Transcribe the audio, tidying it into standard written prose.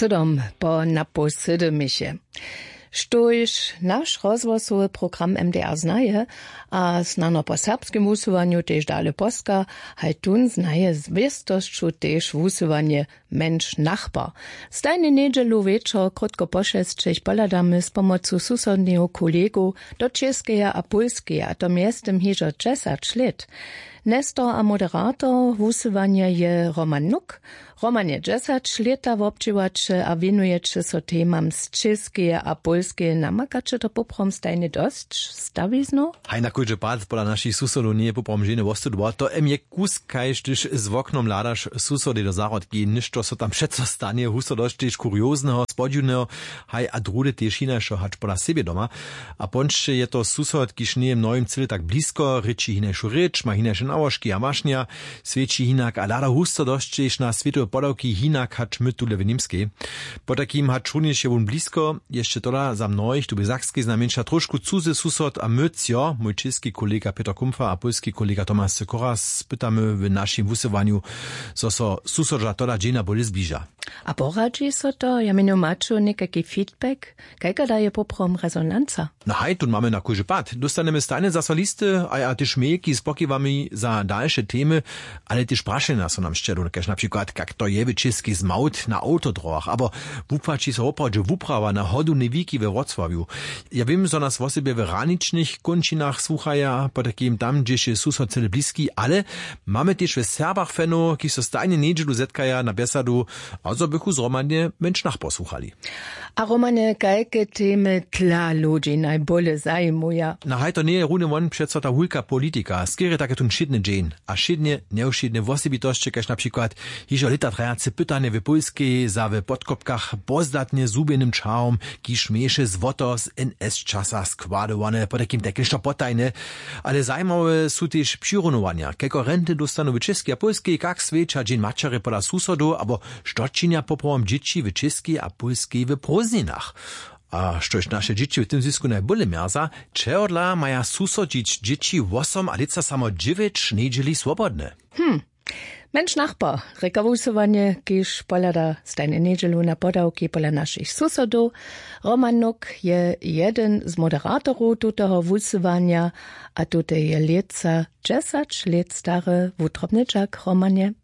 Sydom po naposydymisie. Štož naš rozhlasový program MDR znaje, a snano po serbskim wusywaniu tež dale poska, haj tun znaje z wiestosću tež wusywanje Mensch-Nachbar. Stajne nedźelu večer krótko po 6 poladamy z pomocu susodneho kolegu do Českeja a Polskeja, a to miestem hižo 10 let. Nestor a moderator wusywanja je Roman Nuk. Roman je 10 leta wobdźěwače a winujecie so temam z Českeje a Polskeje. Namakače to poprom stajne dosć stawizno? Haj na kójże pad pola našich susodów nie poprom žene vostudła, to je kus kajž, když z oknom ladaš susody do zárodky, niž to so tam přeco stanie, huso dość tež kuriozneho, spodjudneho, haj a drude tež hinašo hač pola sebe doma. A pončče je to susod, kiž nie je mnojim cyle tak blisko, reči hinašu reč, ma hinaše nałożki a mašnia, sveči hinak a lada husto dość tež na svetové podawki hinak hač mytule v Nimskej. Po takim hač runjež je wun blisko, jeszcze tola za mnojich, tu by Sakskiej znamenša trošku cuzy susod a mycio, mój český kolega Peter Kumpfer a polski kolega Tomasz Sikora, spytamy w naszym wusywaniu, so susodža tola džena boli zbliža. A poradzi so to, ja minu maču nekaki feedback, kajka daje poprom rezonanca? No haj, tu mamy na kójże pad. Dostanemy stajne za solisty, a ty szmejki z pokiwami za dalsze temy, ale ty spraszena so nam szczelu, kaž na przykład, jak to je český zmaut na autodrohach, abo wupači so opravdźe wuprawa na hodu neviki we Wrocławiu. Ja wiem, so nas w osobie w ranicznych kończynach słuchaja, po takim tam, gdzie się susod cele bliski, ale mamy też w Serbach feno, ki so stajne niedzielu zetkaja na besadu, also bychu z Romanie Mensch-Nachbar słuchali. A Romanie, kajke temy tla ludzi najbole zajmuja? Na haj to nie je runy won přeco ta hulka politika. Skiery takie tun šidne dżen, a šidne, neušidne wosebitości, kaž na przykład hižo leta trajace pytanie w Polskiej za w podkopkach pozdatnie zubienym czałom, ki šmieše z woto z NS-časa składowane, po takim teklišto potajne, ale zajmowe su też přirunowania, keko renty dostanu w Českej a Polskiej, kak sveča dżen mačare pola susodu, abo štočinja poprom dzieci w Českej a Polskiej w Prozninach. A štož naše dzieci w tym zisku najbole merza, čehodla maja susodzić dzieci 8 a lica samo 9 niedzieli swobodne. Mensch-Nachbar, reka wusywanje, kiž polada stajne nedźelu na podawki pola naszych susodów. Roman Nuk je jeden z moderatorów tutego wusywanja, a tutaj je lica 10 let stary wutrobnyczak. Romanie.